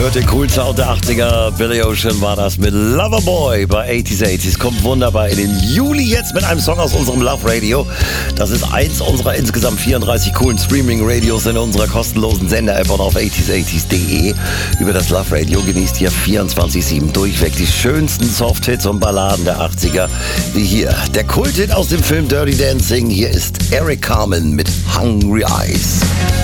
hört den coolen Sound der 80er. Billy Ocean war das mit Loverboy bei 80s. Kommt wunderbar in den Juli jetzt mit einem Song aus unserem Love Radio. Das ist eins unserer insgesamt 34 coolen Streaming-Radios in unserer kostenlosen Sender-App und auf 80s.de. Über das Love Radio genießt ihr 24/7 durchweg die schönsten Soft-Hits und Balladen der 80er. Wie hier, der Kulthit aus dem Film Dirty Dancing. Hier ist Eric Carmen mit Hungry Eyes.